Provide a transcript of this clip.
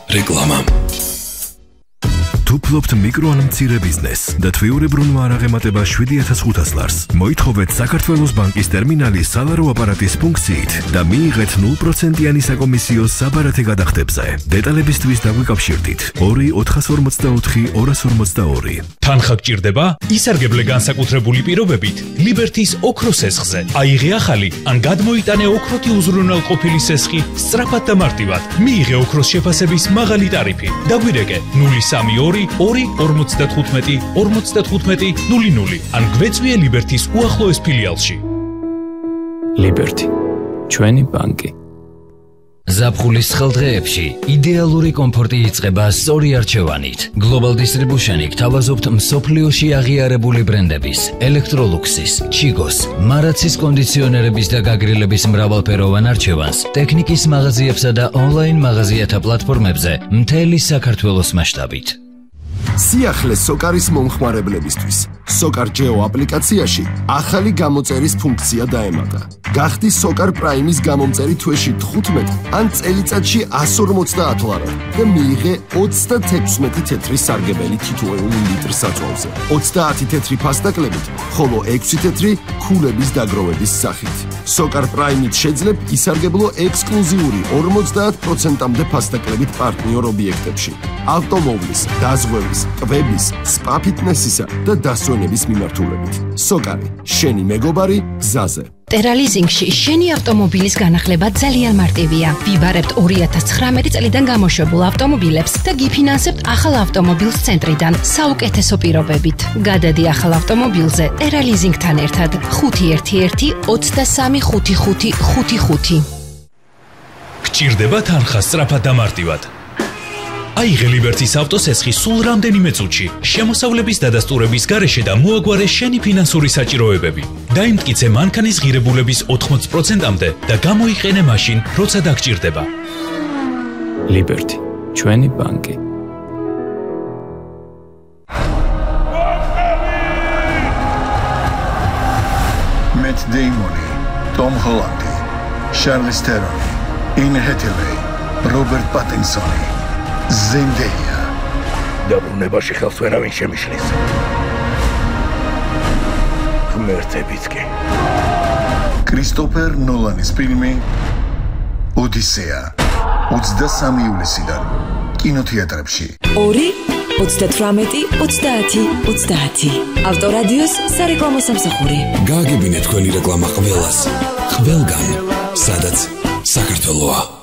რეკლამა. თუ ფლობთ მიკრო ან მცირე ბიზნესს და თვიურებრივ მარაღემატება 7500 ლარს, მოითხოვეთ საქართველოს ბანკის ტერმინალის სალარო აპარატის ფუნქციით და მიიღეთ 0%-იანი საკომისიო საბარათე გადახდებზე. დეტალებისთვის დაგვიკავშირდით 2-444-242. თანხა გჭირდება? ისარგებლე განსაკუთრებული პირობებით ლიბერთის ოქროს სესხზე. აიღე ახალი ან გადმოიტანე ოქროთი უზრუნველყოფილი სესხი სწრაფად და მარტივად. მიიღე ოქროს შეფასების მაღალი ტარიფი. დაგვირეკე 032 255-55-00 ან გვეწვიე ლიბერთის უახლოეს ფილიალში. ლიბერთი, ჩვენი ბანკი. ზაფხულის ხელდღეებში იდეალური კომფორტი იწყება სწორი არჩევანით. Global Distribution-ი გთავაზობთ მსოფლიოში აღიარებული ბრენდების, ელექტროლუქსის, ჩიგოს, მარაცის კონდიციონერების და გაგრილების მრავალფეროვან არჩევანს ტექნიკის მაღაზიებსა და ონლაინ მაღაზიათა პლატფორმებზე მთელი საქართველოს მასშტაბით. სიახლე სოკარის მომხმარებლებისთვის. სოკარ ჯეო აპლიკაციაში ახალი გამოწერის ფუნქცია დაემატა. გახდი სოკარ პრაიმის გამომწერი თვეში 15 ან წელიწადში 150 ლარად და მიიღე 36 თეთრი სარგებელი თითოეულ ლიტრ საწვავზე. 30 თეთრი ფასტაკლებით, ხოლო 6 თეთრი ქულების დაგროვების სახით. სოკარ პრაიმით შეძლებ ისარგებლო ექსკლუზიური 50%-მდე ფასტაკლებით პარტნიორ ობიექტებში. ავტომობილის, დაზღვევის, კვების, სპა ფიტნესისა და დასვენების მიმართულებით. სოკარი, შენი მეგობარი გზაზე. ტერალიზინგში შენი ავტომობილის განახლება ძალიან მარტივია. ვიბარებთ 2019 წლიდან გამოშვებულ ავტომობილებს და გიფინანსებთ ახალ ავტომობილს ცენტრიდან საუკეთესო პირობებით. გადადი ახალ ავტომობილზე ტერალიზინგთან ერთად 511 23 55 55. გჭირდება თანხა სწრაფად და მარტივად. აიღე ლიბერთის ავტოსესხი სულ რამდენიმე წუთში, შემოსავლების დადასტურების გარეშე და მოაგვარე შენი ფინანსური საჭიროებები. დაიმტკიცე მანქანის ღირებულების 80%-მდე და გამოიყენე მაშინ, როცა დაგჭირდება. ლიბერთი, ჩვენი ბანკი. Matt Damon, Tom Holland, Charlize Theron, Anne Hathaway, Robert Pattinson. Zendaya. დაბრუნებაში ხელს ვერავინ შემიშლის. ღმერთებიც კი. კრისტოფერ ნოლანის ფილმი ოდისეა 23 ივლისიდან კინოთეატრებში. 2-18-30-30. ავტორადიოს სარეკლამო სამსახური. გააგებინეთ თქვენი რეკლამა ყველას, ყველგან, სადაც საქართველოა.